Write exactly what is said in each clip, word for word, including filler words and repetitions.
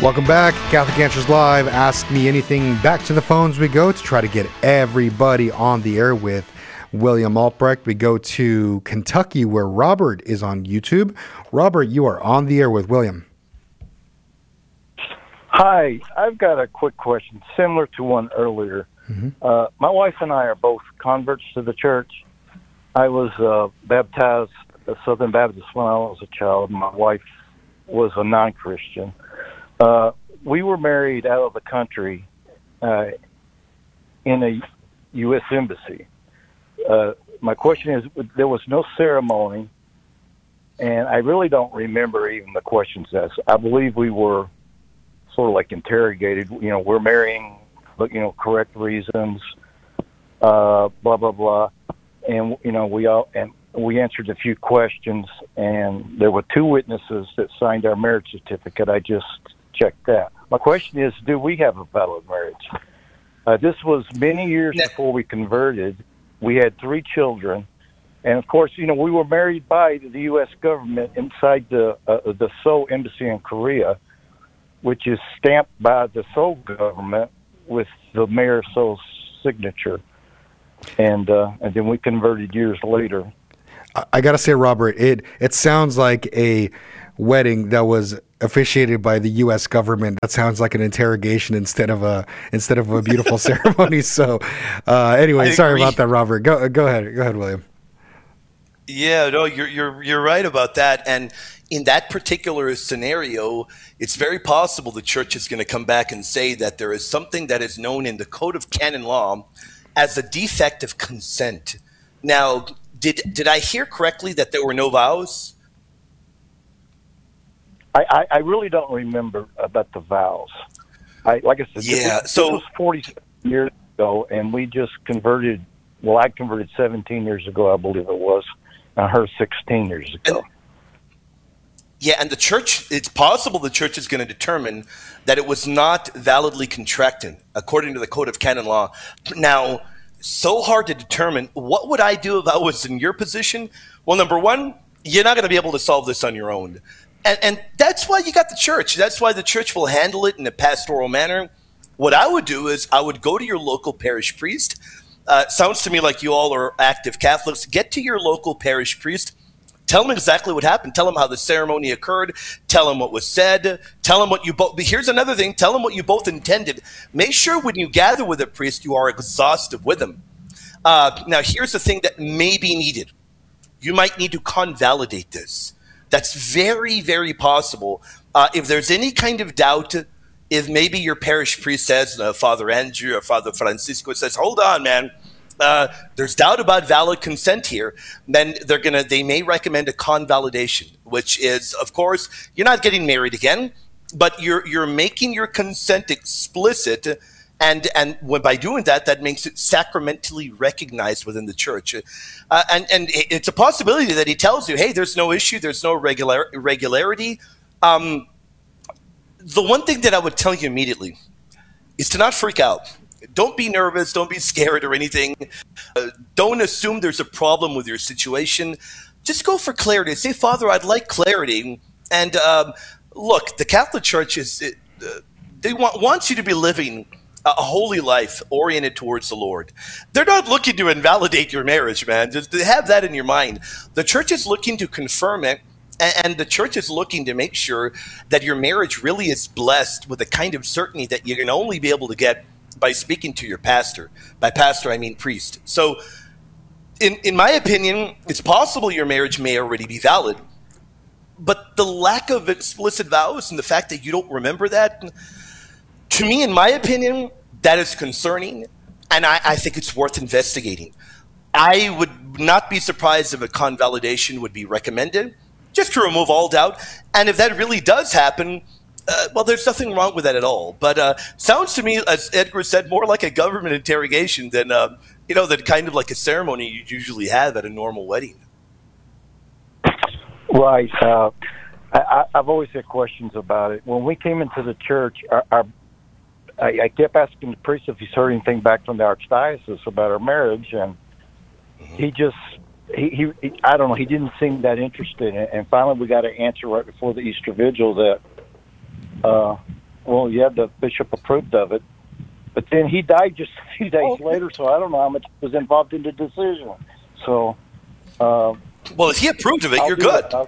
Welcome back. Catholic Answers Live. Ask Me Anything. Back to the phones we go to try to get everybody on the air with William Albrecht. We go to Kentucky where Robert is on YouTube. Robert, you are on the air with William. Hi. I've got a quick question similar to one earlier. Mm-hmm. Uh, my wife and I are both converts to the church. I was uh, baptized at Southern Baptist when I was a child. My wife was a non-Christian. Uh, we were married out of the country uh, in a U S embassy. Uh, my question is, there was no ceremony, and I really don't remember even the questions asked. I believe we were sort of like interrogated. You know, we're marrying, but you know, correct reasons, uh, blah blah blah, and you know, we all and we answered a few questions, and there were two witnesses that signed our marriage certificate. I just checked that. My question is, do we have a valid marriage? Uh, this was many years before we converted. We had three children, and of course, you know, we were married by the U S government inside the uh, the Seoul Embassy in Korea, which is stamped by the Seoul government with the mayor of Seoul's signature, and uh, and then we converted years later. I gotta say, Robert, it it sounds like a wedding that was officiated by the U S government. That sounds like an interrogation instead of a instead of a beautiful ceremony. So, uh, anyway, sorry about that, Robert. Go go ahead, go ahead, William. Yeah, no, you're you're you're right about that. And in that particular scenario, it's very possible the church is going to come back and say that there is something that is known in the Code of Canon Law as a defect of consent. Now, did did I hear correctly that there were no vows? I, I, I really don't remember about the vows. I like I said, yeah. This, so this was forty years ago, and we just converted. Well, I converted seventeen years ago, I believe it was. And her sixteen years ago. And, yeah, and the church. It's possible the church is going to determine that it was not validly contracted according to the Code of Canon Law. Now, so hard to determine. What would I do if I was in your position? Well, number one, you're not going to be able to solve this on your own. And, and that's why you got the church. That's why the church will handle it in a pastoral manner. What I would do is I would go to your local parish priest. Uh, sounds to me like you all are active Catholics. Get to your local parish priest. Tell him exactly what happened. Tell him how the ceremony occurred. Tell him what was said. Tell him what you both. But here's another thing. Tell him what you both intended. Make sure when you gather with a priest, you are exhaustive with him. Uh, now, here's the thing that may be needed. You might need to convalidate this. That's very, very possible. Uh, if there's any kind of doubt, if maybe your parish priest says, uh, Father Andrew or Father Francisco says, hold on, man, uh, there's doubt about valid consent here, then they're gonna, they may recommend a convalidation, which is, of course, you're not getting married again, but you're you're making your consent explicit. And and when, by doing that, that makes it sacramentally recognized within the church. Uh, and, and it's a possibility that he tells you, hey, there's no issue, there's no regular, irregularity. Um, the one thing that I would tell you immediately is to not freak out. Don't be nervous, don't be scared or anything. Uh, don't assume there's a problem with your situation. Just go for clarity. Say, Father, I'd like clarity. And um, look, the Catholic Church is, uh, they want, wants you to be living a holy life oriented towards the Lord. They're not looking to invalidate your marriage, man. Just have that in your mind. The church is looking to confirm it, and the church is looking to make sure that your marriage really is blessed with a kind of certainty that you can only be able to get by speaking to your pastor. By pastor, I mean priest. So, in, in my opinion, it's possible your marriage may already be valid, but the lack of explicit vows and the fact that you don't remember that, to me, in my opinion, that is concerning, and I, I think it's worth investigating. I would not be surprised if a convalidation would be recommended, just to remove all doubt. And if that really does happen, uh, well, there's nothing wrong with that at all. But uh, sounds to me, as Edgar said, more like a government interrogation than, uh, you know, than kind of like a ceremony you'd usually have at a normal wedding. Right. Uh, I, I've always had questions about it. When we came into the church, our, our I, I kept asking the priest if he's heard anything back from the archdiocese about our marriage, and mm-hmm. he just, he, he, he, I don't know, he didn't seem that interested. And finally, we got an answer right before the Easter Vigil that uh, Well, yeah, the bishop approved of it, but then he died just a few days Oh. later, so I don't know how much was involved in the decision. So, uh, Well, if he approved of it, I'll you're do good. it. I'll-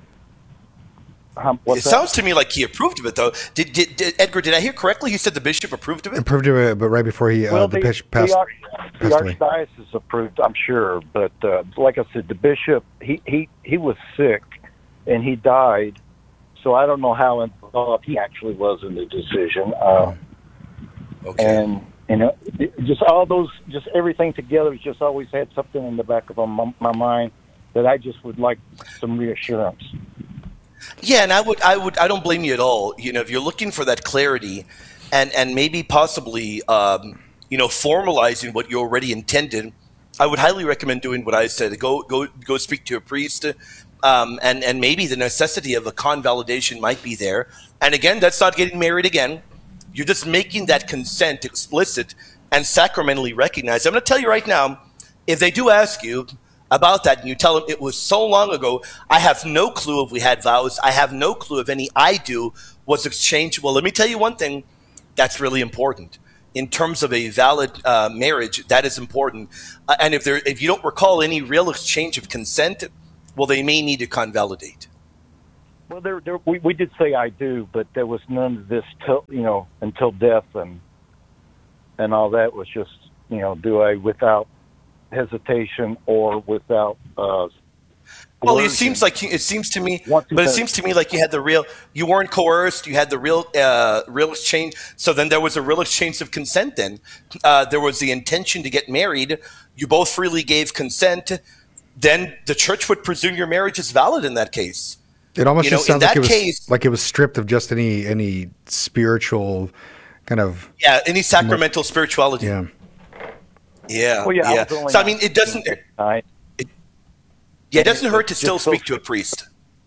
Um, what's It that? sounds to me like he approved of it, though. Did, did, did Edgar? Did I hear correctly? You said the bishop approved of it. Approved of it, but right before he uh, Well, the, the, pitch passed, the, arch, the passed away. archdiocese approved, I'm sure, but uh, like I said, the bishop he, he he was sick and he died, so I don't know how involved he actually was in the decision. Uh, Okay. and you know, it- just all those, just everything together, just always had something in the back of my, my mind that I just would like some reassurance. Yeah, and I would, I would, I don't blame you at all. You know, if you're looking for that clarity, and and maybe possibly, um, you know, formalizing what you already intended, I would highly recommend doing what I said. Go, go, go speak to a priest, um, and and maybe the necessity of a convalidation might be there. And again, that's not getting married again. You're just making that consent explicit and sacramentally recognized. I'm going to tell you right now, if they do ask you about that and you tell them it was so long ago, I have no clue if we had vows. I have no clue if any I do was exchanged. Well, let me tell you one thing that's really important. In terms of a valid uh, marriage, that is important. Uh, and if there, if you don't recall any real exchange of consent, well, they may need to convalidate. Well, there, there we, we did say I do, but there was none of this, till, you know, until death and and all that was just, you know, do I without hesitation or without. Uh, Well, it coercion. seems like you- it seems to me, Want to but it say- seems to me like you had the real. You weren't coerced. You had the real, uh, real exchange. So then there was a real exchange of consent. Then uh, there was the intention to get married. You both freely gave consent. Then the church would presume your marriage is valid in that case. It almost You know, just in sounds like that it was case- like it was stripped of just any any spiritual kind of Yeah, any sacramental spirituality. yeah. Yeah, Well, yeah, I yeah. was only So I mean, it doesn't. I, Yeah, it doesn't hurt to Just still so- speak to a priest.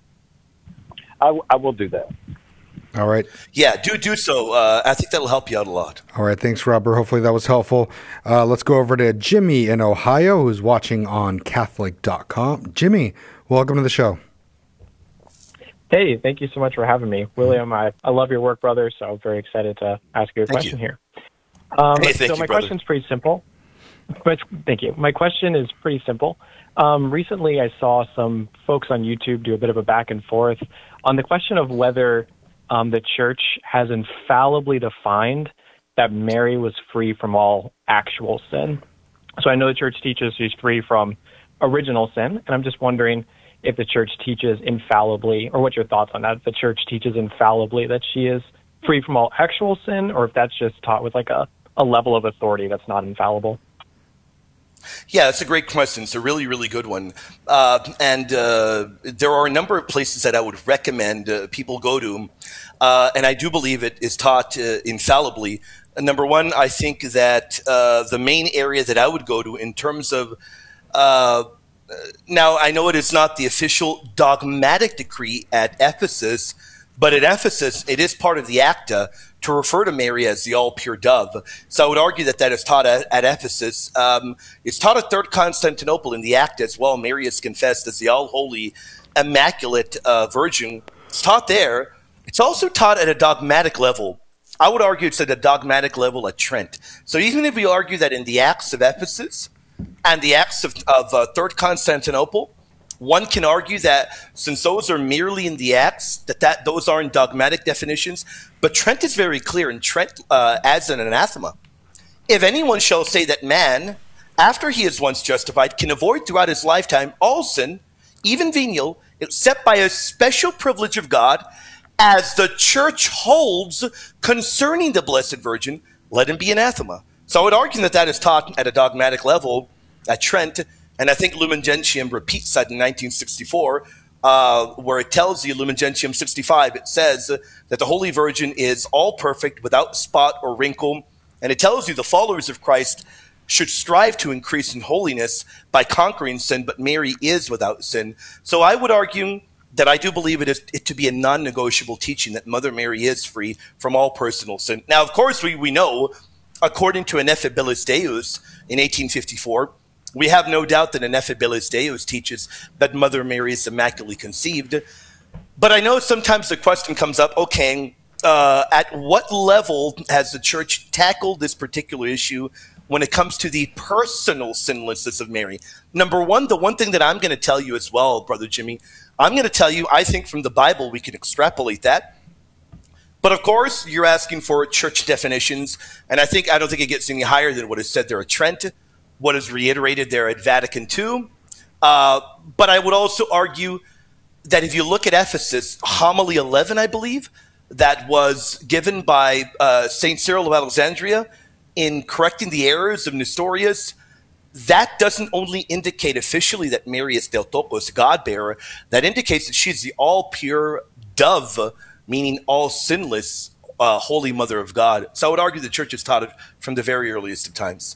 I, w- I will do that. All right. Yeah, do do so. Uh, I think that'll help you out a lot. All right. Thanks, Robert. Hopefully that was helpful. Uh, let's go over to Jimmy in Ohio, who's watching on Catholic dot com. Jimmy, welcome to the show. Hey, thank you so much for having me. William, I, I love your work, brother, so I'm very excited to ask you a Thank question you. here. Um, Hey, thank so you, my brother. question's pretty simple. But, thank you. My question is pretty simple. Um, recently, I saw some folks on YouTube do a bit of a back and forth on the question of whether um, the church has infallibly defined that Mary was free from all actual sin. So I know the church teaches she's free from original sin, and I'm just wondering if the church teaches infallibly, or what your thoughts on that, if the church teaches infallibly that she is free from all actual sin, or if that's just taught with like a, a level of authority that's not infallible. Yeah, that's a great question. It's a really, really good one. Uh, and uh, there are a number of places that I would recommend uh, people go to. Uh, and I do believe it is taught uh, infallibly. Uh, number one, I think that uh, the main area that I would go to in terms of uh, now, I know it is not the official dogmatic decree at Ephesus, but at Ephesus, it is part of the Acta to refer to Mary as the all-pure dove. So I would argue that that is taught at, at Ephesus. Um, it's taught at Third Constantinople in the Acta as well. Mary is confessed as the all-holy, immaculate uh, virgin. It's taught there. It's also taught at a dogmatic level. I would argue it's at a dogmatic level at Trent. So even if we argue that in the Acts of Ephesus and the Acts of, of uh, Third Constantinople, one can argue that since those are merely in the Acts, that, that those aren't dogmatic definitions. But Trent is very clear, and Trent uh, adds an anathema. If anyone shall say that man, after he is once justified, can avoid throughout his lifetime all sin, even venial, except by a special privilege of God, as the church holds concerning the Blessed Virgin, let him be anathema. So I would argue that that is taught at a dogmatic level at Trent, and I think Lumen Gentium repeats that in nineteen sixty-four, uh, where it tells you, Lumen Gentium sixty-five, it says that the Holy Virgin is all perfect, without spot or wrinkle, and it tells you the followers of Christ should strive to increase in holiness by conquering sin, but Mary is without sin. So I would argue that I do believe it, is, it to be a non-negotiable teaching that Mother Mary is free from all personal sin. Now, of course, we, we know, according to Ineffabilis Deus in eighteen fifty-four, we have no doubt that Ineffabilis Deus teaches that Mother Mary is immaculately conceived. But I know sometimes the question comes up, okay, uh, at what level has the church tackled this particular issue when it comes to the personal sinlessness of Mary? Number one, the one thing that I'm going to tell you as well, Brother Jimmy, I'm going to tell you, I think from the Bible we can extrapolate that. But of course, you're asking for church definitions, and I think I don't think it gets any higher than what is said there at Trent, what is reiterated there at Vatican Two. Uh, but I would also argue that if you look at Ephesus, homily eleven, I believe, that was given by uh, Saint Cyril of Alexandria in correcting the errors of Nestorius, that doesn't only indicate officially that Mary is Theotokos, God-bearer, that indicates that she's the all-pure dove, meaning all sinless, uh, Holy Mother of God. So I would argue the church has taught it from the very earliest of times.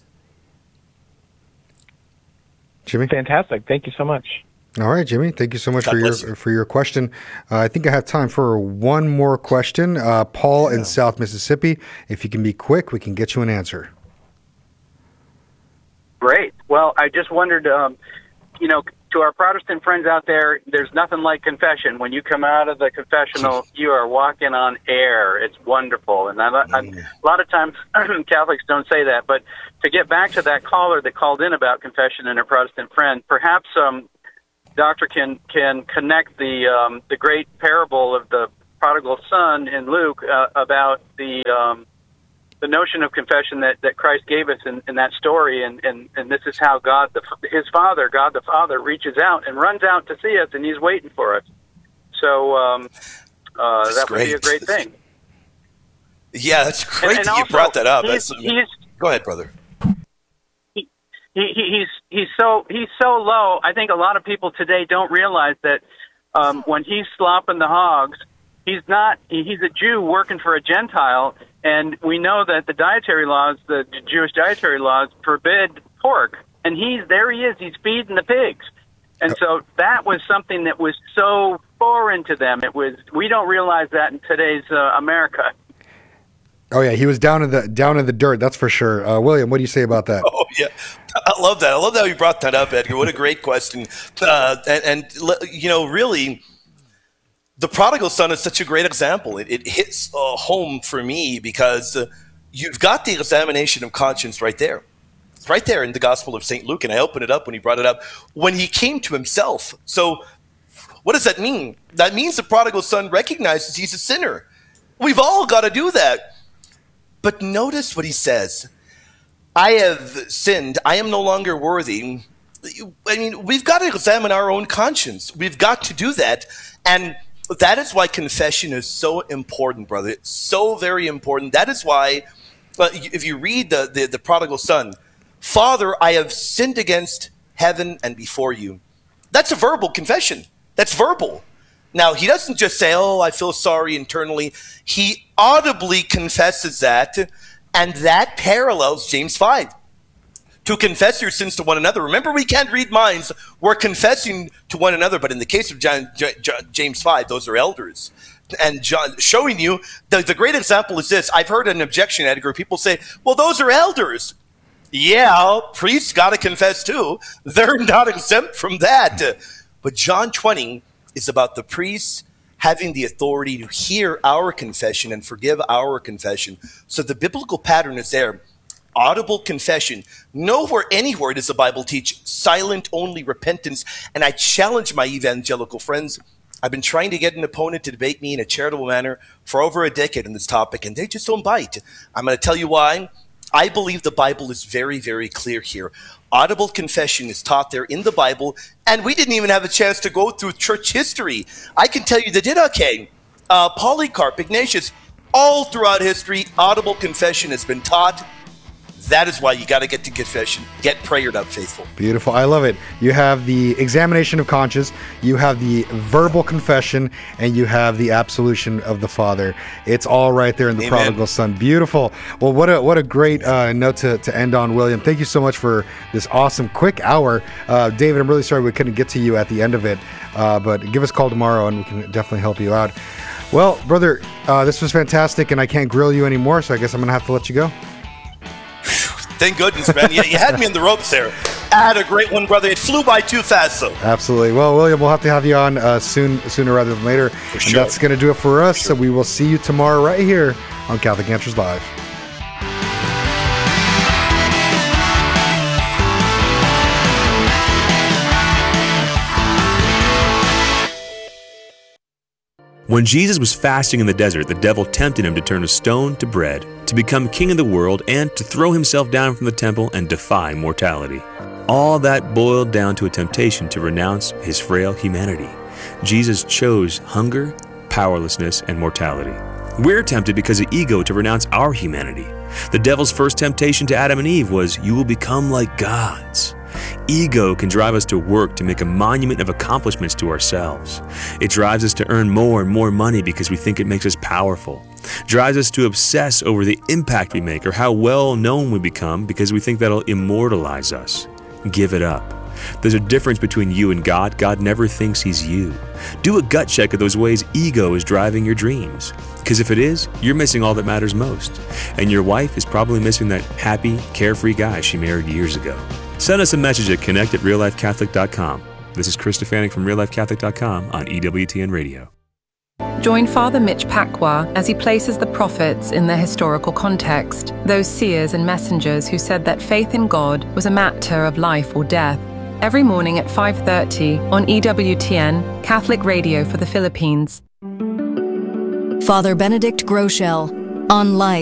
Jimmy? Fantastic. Thank you so much. All right, Jimmy. Thank you so much God for your bless you. for your question. Uh, I think I have time for one more question. Uh, Paul in South Mississippi, if you can be quick, we can get you an answer. Great. Well, I just wondered, um, you know, to our Protestant friends out there, there's nothing like confession. When you come out of the confessional, you are walking on air. It's wonderful. And I, I, a lot of times Catholics don't say that. But to get back to that caller that called in about confession and a Protestant friend, perhaps um, Doctor can can connect the um, the great parable of the prodigal son in Luke uh, about the um, the notion of confession that, that Christ gave us in, in that story, and, and, and this is how God, the, his Father, God the Father, reaches out and runs out to see us, and he's waiting for us. So um, uh, that would great. be a great thing. Yeah, that's great And- and that you also, brought that up. he's- That's, he's- go ahead, brother. He, he, he's he's so he's so low. I think a lot of people today don't realize that um, when he's slopping the hogs, he's not. He's a Jew working for a Gentile, and we know that the dietary laws, the Jewish dietary laws, forbid pork. And he's there. He is. He's feeding the pigs, and so that was something that was so foreign to them. It was. We don't realize that in today's uh, America. Oh yeah, he was down in the down in the dirt. That's for sure. Uh, William, what do you say about that? Oh, yeah. I love that. I love how you brought that up, Edgar. What a great question. Uh, and, and, you know, really, the prodigal son is such a great example. It, it hits uh, home for me because uh, you've got the examination of conscience right there. It's right there in the Gospel of Saint Luke, and I opened it up when he brought it up. When he came to himself. So what does that mean? That means the prodigal son recognizes he's a sinner. We've all got to do that. But notice what he says. I have sinned. I am no longer worthy. I mean, we've got to examine our own conscience. We've got to do that. And that is why confession is so important, brother. It's so very important. That is why, uh, if you read the, the, the prodigal son, Father, I have sinned against heaven and before you. That's a verbal confession. That's verbal. Now, he doesn't just say, oh, I feel sorry internally. He audibly confesses that, and that parallels James five. To confess your sins to one another. Remember, we can't read minds. We're confessing to one another, but in the case of John, J, J, James five, those are elders. And John, showing you, the, the great example is this. I've heard an objection, Edgar. People say, well, those are elders. Yeah, priests got to confess too. They're not exempt from that. But John twenty is about the priests having the authority to hear our confession and forgive our confession. So the biblical pattern is there. Audible confession. Nowhere, anywhere does the Bible teach silent only repentance. And I challenge my evangelical friends. I've been trying to get an opponent to debate me in a charitable manner for over a decade on this topic, and they just don't bite. I'm going to tell you why. I believe the Bible is very, very clear here. Audible confession is taught there in the Bible, and we didn't even have a chance to go through church history. I can tell you the Didache, uh, Polycarp, Ignatius, all throughout history, audible confession has been taught. That is why you got to get to confession. Get prayered up, faithful. Beautiful. I love it. You have the examination of conscience, you have the verbal confession, and you have the absolution of the Father. It's all right there in the Amen. prodigal son. Beautiful. Well, what a what a great uh, note to, to end on, William. Thank you so much for this awesome quick hour. Uh, David, I'm really sorry we couldn't get to you at the end of it, uh, but give us a call tomorrow and we can definitely help you out. Well, brother, uh, this was fantastic, and I can't grill you anymore, so I guess I'm going to have to let you go. Thank goodness, man. You, you had me in the ropes there. I had a great one, brother. It flew by too fast, though. Absolutely. Well, William, we'll have to have you on uh, soon, sooner rather than later. For and sure. that's going to do it for us. So we will see you tomorrow right here on Catholic Answers Live. When Jesus was fasting in the desert, the devil tempted him to turn a stone to bread, to become king of the world, and to throw himself down from the temple and defy mortality. All that boiled down to a temptation to renounce his frail humanity. Jesus chose hunger, powerlessness, and mortality. We're tempted because of ego to renounce our humanity. The devil's first temptation to Adam and Eve was, "You will become like gods." Ego can drive us to work to make a monument of accomplishments to ourselves. It drives us to earn more and more money because we think it makes us powerful. Drives us to obsess over the impact we make or how well known we become because we think that'll immortalize us. Give it up. There's a difference between you and God. God never thinks He's you. Do a gut check of those ways ego is driving your dreams. Because if it is, you're missing all that matters most. And your wife is probably missing that happy, carefree guy she married years ago. Send us a message at connect at real life catholic dot com. This is Chris Stefanik from real life catholic dot com on E W T N Radio. Join Father Mitch Pacwa as he places the prophets in their historical context, those seers and messengers who said that faith in God was a matter of life or death. Every morning at five thirty on E W T N, Catholic Radio for the Philippines. Father Benedict Groeschel, on Life.